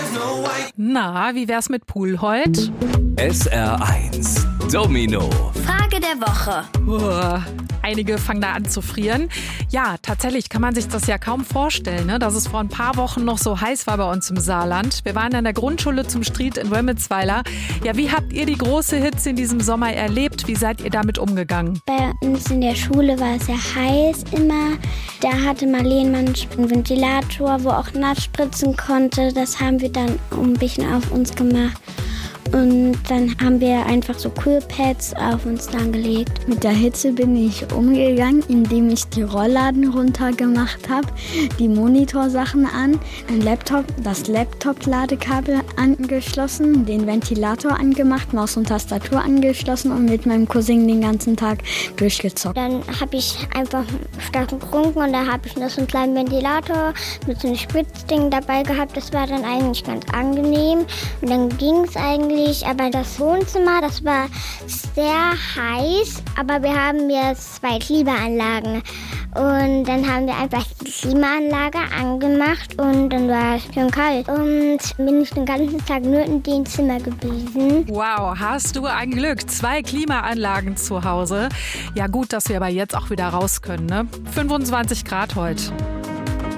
Na, wie wär's mit Pool heute? SR1 Domino. Frage der Woche. Einige fangen da an zu frieren. Ja, tatsächlich kann man sich das ja kaum vorstellen, ne? Dass es vor ein paar Wochen noch so heiß war bei uns im Saarland. Wir waren an der Grundschule zum Stried in Wömmelsweiler. Ja, wie habt ihr die große Hitze in diesem Sommer erlebt? Wie seid ihr damit umgegangen? Bei uns in der Schule war es sehr heiß immer. Da hatte Marlene manchmal einen Ventilator, wo auch nass spritzen konnte. Das haben wir dann ein bisschen auf uns gemacht. Und dann haben wir einfach so Kühlpads auf uns dann gelegt. Mit der Hitze bin ich umgegangen, indem ich die Rollladen runtergemacht habe, die Monitorsachen an, das Laptop-Ladekabel angeschlossen, den Ventilator angemacht, Maus und Tastatur angeschlossen und mit meinem Cousin den ganzen Tag durchgezockt. Dann habe ich einfach stark getrunken und da habe ich noch so einen kleinen Ventilator mit so einem Spritzding dabei gehabt. Das war dann eigentlich ganz angenehm und dann ging es eigentlich. Aber das Wohnzimmer, das war sehr heiß, aber wir haben jetzt 2 Klimaanlagen. Und dann haben wir einfach die Klimaanlage angemacht und dann war es schon kalt. Und bin ich den ganzen Tag nur in dem Zimmer gewesen. Wow, hast du ein Glück. 2 Klimaanlagen zu Hause. Ja gut, dass wir aber jetzt auch wieder raus können, ne? 25 Grad heute.